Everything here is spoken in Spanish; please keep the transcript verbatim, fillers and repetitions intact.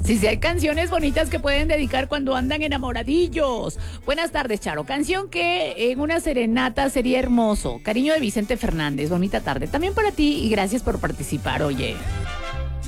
Sí, sí, hay canciones bonitas que pueden dedicar cuando andan enamoradillos. Buenas tardes, Charo. Canción que en una serenata sería hermoso. Cariño de Vicente Fernández. Bonita tarde. También para ti y gracias por participar, oye.